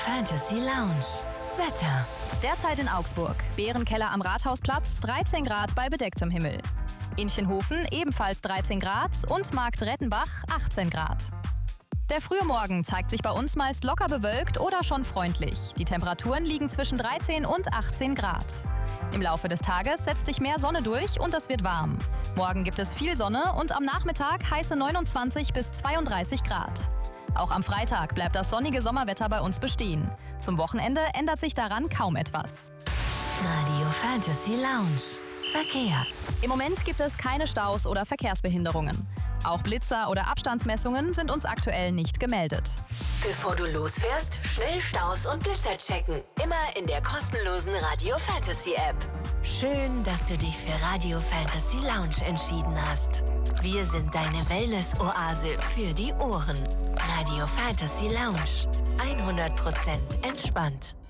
Fantasy Lounge. Wetter. Derzeit in Augsburg. Bärenkeller am Rathausplatz, 13 Grad bei bedecktem Himmel. Inchenhofen ebenfalls 13 Grad und Marktrettenbach 18 Grad. Der frühe Morgen zeigt sich bei uns meist locker bewölkt oder schon freundlich. Die Temperaturen liegen zwischen 13 und 18 Grad. Im Laufe des Tages setzt sich mehr Sonne durch und es wird warm. Morgen gibt es viel Sonne und am Nachmittag heiße 29 bis 32 Grad. Auch am Freitag bleibt das sonnige Sommerwetter bei uns bestehen. Zum Wochenende ändert sich daran kaum etwas. Radio Fantasy Lounge. Verkehr. Im Moment gibt es keine Staus oder Verkehrsbehinderungen. Auch Blitzer oder Abstandsmessungen sind uns aktuell nicht gemeldet. Bevor du losfährst, schnell Staus und Blitzer checken. Immer in der kostenlosen Radio Fantasy App. Schön, dass du dich für Radio Fantasy Lounge entschieden hast. Wir sind deine Wellness-Oase für die Ohren. Radio Fantasy Lounge. 100% entspannt.